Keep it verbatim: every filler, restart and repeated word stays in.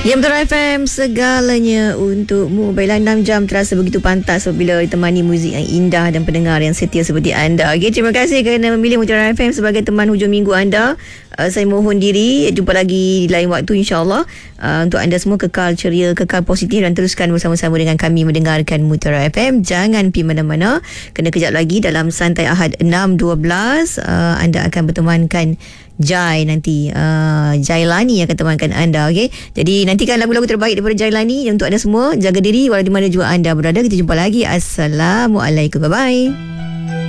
Ya, Mutara F M, segalanya untukmu. Baiklah, enam jam terasa begitu pantas apabila ditemani muzik yang indah dan pendengar yang setia seperti anda. Okay, terima kasih kerana memilih Mutara F M sebagai teman hujung minggu anda. Uh, saya mohon diri, jumpa lagi di lain waktu insyaAllah. Uh, untuk anda semua kekal ceria, kekal positif dan teruskan bersama-sama dengan kami mendengarkan Mutara F M. Jangan pergi mana-mana, kena kejap lagi dalam Santai Ahad enam dua belas. Uh, anda akan bertemankan Jai nanti, uh, Jailani akan temankan anda. Okay, jadi nantikan lagu-lagu terbaik daripada Jailani. Untuk anda semua, jaga diri walau di mana juga anda berada. Kita jumpa lagi. Assalamualaikum, bye bye.